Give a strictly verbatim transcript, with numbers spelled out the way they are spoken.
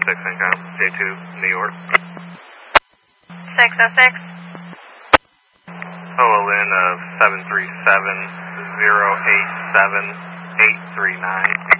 six income, J two, New York. six oh six. O L N of seven three seven zero eight seven eight three nine.